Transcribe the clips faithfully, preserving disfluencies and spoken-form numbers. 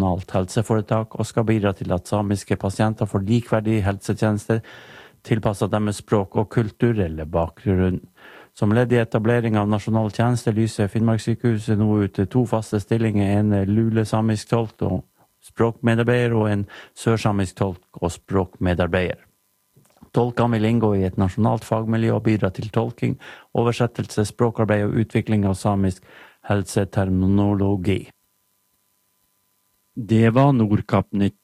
nasjonalt helseforetak og skal bidra til at samiske pasienter får likverdige helsetjenester tilpasset deres språk og kulturelle bakgrunn. Som ledd i etablering av nasjonal tjeneste lyser Finnmarkssykehuset nå ut to faste stillinger, en lule-samisk tolk og språkmedarbeider og en sørsamisk tolk og språkmedarbeider. Tolkene vil inngå i et nasjonalt fagmiljø og bidra til tolking, oversettelse, språkarbeid og utvikling av samisk helseterminologi. Det var Nordkapp-nytt.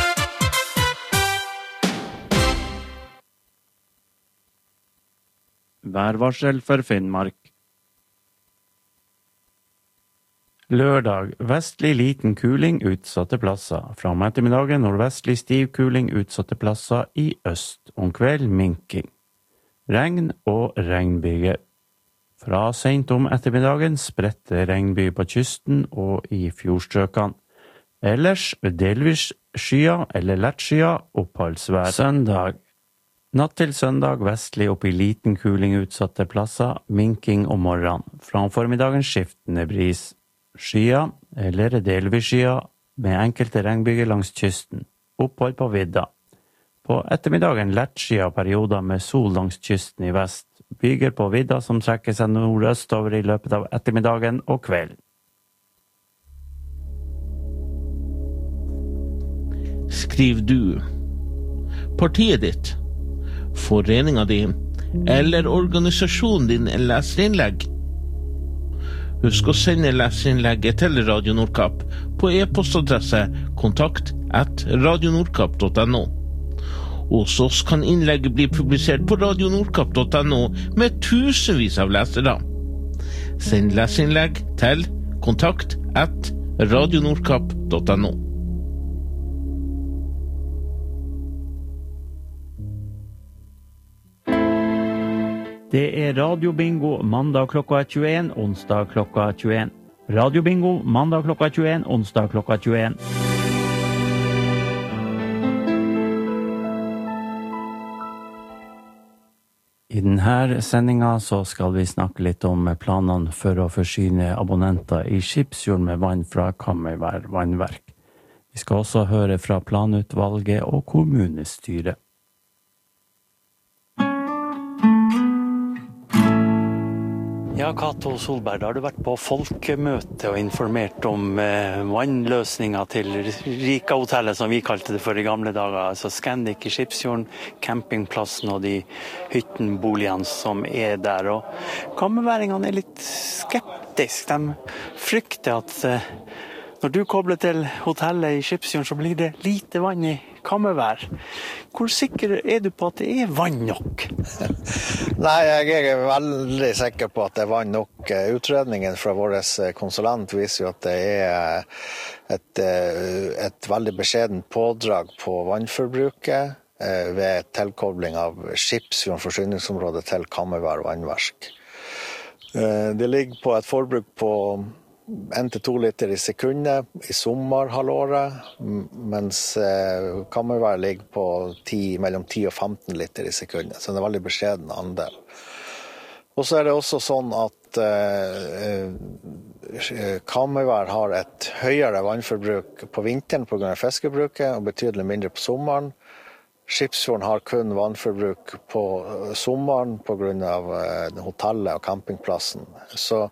Værvarsel for Finnmark. Lørdag, vestlig liten kuling utsatte plasser. Fra om ettermiddagen nordvestlig stiv kuling utsatte plasser i øst. Om kveld minking. Regn og regnbyger. Fra sent om ettermiddagen spredte regnby på kysten og i fjordstrøkene. Ellers delvis skya eller lett skya oppholdsvær. Søndag. Natt til søndag vestlig opp i liten kuling utsatte plasser, minking om morgenen. Fra om formiddagen skiftende bris. Skya eller delvis skya med enkelte regnbyger langs kysten. Opphold på vidda. På ettermiddagen lett skya perioder med sol langs kysten i vest. Byger på vidda som trekker seg nordøst over i løpet av ettermiddagen og kvelden. Skriv du. Partiet ditt. Foreninga di eller organisasjonen din en leserinnlegg. Husk å sende leserinnlegget til Radio Nordkapp på e-postadresse kontakt at radionordkapp punktum no. Hos oss kan innlegget bli publisert på radionordkapp punktum no med tusenvis av lesere. Send leserinnlegg til kontakt at radionordkapp punktum no. Det er radiobingo mandag klokka tjueen, onsdag klokka tjueen. Radiobingo mandag klokka tjueen, onsdag klokka tjueen. I denne sendingen så skal vi snakke litt om planene for å forsyne abonnenter i Skipsfjorden med vann fra Kammervær vannverk. Vi skal også høre fra planutvalget og kommunestyret. Ja, Kato Solberg, da har du vært på folkemøte og informert om eh, vannløsninger til Rika-hotellet, som vi kalte det for i gamle dager, altså Scandic i Skipsfjorden, campingplassen og de hyttenboligene som er der. Og kammerværingene er litt skeptiske. De frykter at eh, når du kobler til hotellet i Skipsfjorden, så blir det lite vann i Kammervær. Hvor sikker er du på at det er vann nok? Nei, jeg er veldig sikker på at det er vann nok. Utredningen fra vår konsulent viser jo at det er et, et veldig beskjedent pådrag på vannforbruket ved tilkobling av Skipsfjorden forsyningsområde til Kammervær vannverk. Det ligger på et forbruk på en til to liter i sekundet i sommerhalvåret, mens Kammervær ligger på ti, mellom ti og femten liter i sekundet, så det er en veldig beskjeden andel. Og så er det også sånn at eh, Kammervær har et høyere vannforbruk på vinteren på grunn av fiskebruket, og betydelig mindre på sommeren. Skipsfjorden har kun vannforbruk på sommeren på grunn av eh, hotellet og campingplassen. Så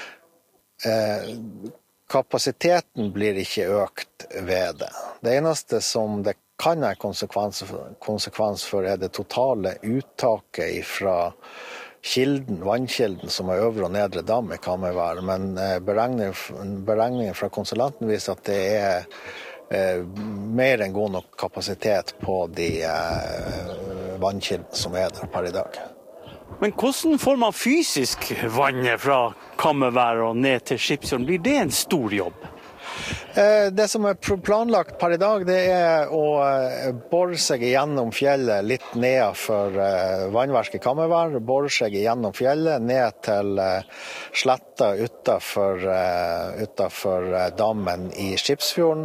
Eh, kapasiteten blir ikke økt ved det. Det eneste som det kan ha konsekvens, konsekvens for er det totale uttaket fra kilden, vannkilden som er øvre og nedre dam i Kammervær. Men eh, beregningen, beregningen fra konsulenten viser at det er eh, mer enn god nok kapasitet på de eh, vannkildene som er der per i dag. Men hvordan får man fysisk vannet fra Kammervær og ned til Skipsfjorden? Blir det en stor jobb? Det som er planlagt per i dag, det er å bore seg gjennom fjellet litt ned for vannverket i Kammervær, bore seg gjennom fjellet ned til sletta utenfor, utenfor dammen i Skipsfjorden,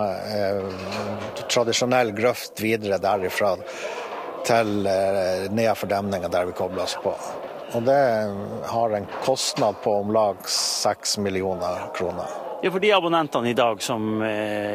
og tradisjonell grøft videre derifra til nedenfor demningen der vi kobler oss på. Og det har en kostnad på om lag seks millioner kroner. Ja, for de abonnentene i dag som